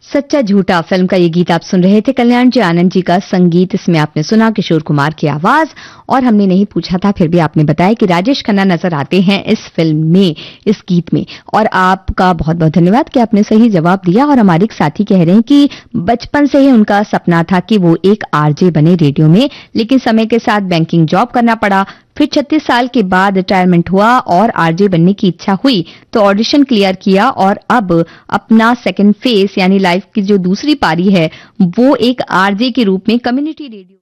सच्चा झूठा फिल्म का ये गीत आप सुन रहे थे। कल्याण जी आनंद जी का संगीत इसमें आपने सुना, किशोर कुमार की आवाज। और हमने नहीं पूछा था, फिर भी आपने बताया कि राजेश खन्ना नजर आते हैं इस फिल्म में, इस गीत में। और आपका बहुत बहुत धन्यवाद कि आपने सही जवाब दिया। और हमारे एक साथी कह रहे हैं कि बचपन से ही उनका सपना था कि वो एक आरजे बने रेडियो में, लेकिन समय के साथ बैंकिंग जॉब करना पड़ा। फिर 36 साल के बाद रिटायरमेंट हुआ और आरजे बनने की इच्छा हुई तो ऑडिशन क्लियर किया और अब अपना सेकंड फेस यानी लाइफ की जो दूसरी पारी है वो एक आरजे के रूप में कम्युनिटी रेडियो